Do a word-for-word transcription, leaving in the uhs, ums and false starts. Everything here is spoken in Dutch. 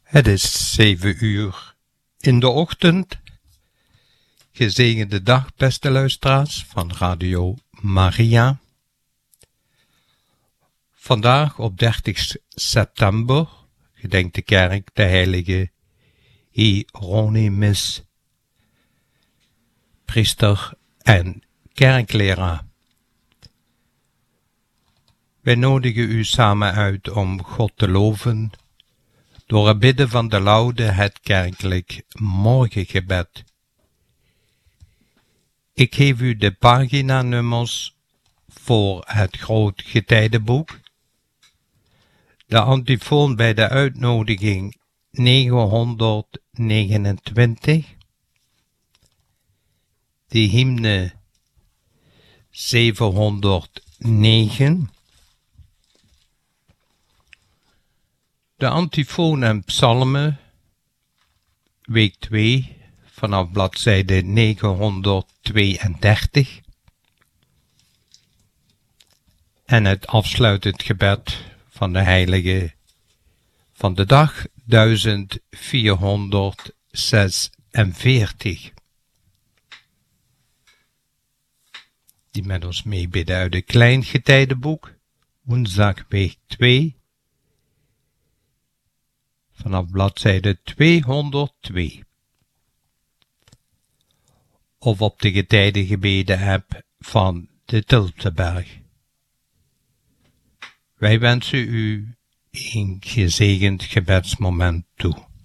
Het is zeven uur in de ochtend. Gezegende dag, beste luisteraars van Radio Maria. Vandaag op dertig september gedenkt de kerk de heilige Hieronymus, priester en kerkleraar. Wij nodigen u samen uit om God te loven door het bidden van de laude het kerkelijk morgengebed. Ik geef u de paginanummers voor het groot getijdenboek. De antifoon bij de uitnodiging negenhonderdnegenentwintig. De hymne zevenhonderdnegen. De antifoon en psalmen, week twee, vanaf bladzijde negenhonderdtweeëndertig. En het afsluitend gebed van de heilige van de dag duizend vierhonderdzesenveertig. Die met ons meebidden uit het klein getijdenboek, woensdag week twee, vanaf bladzijde tweehonderdtwee. Of op de getijdengebeden app van de Tilteberg. Wij wensen u een gezegend gebedsmoment toe.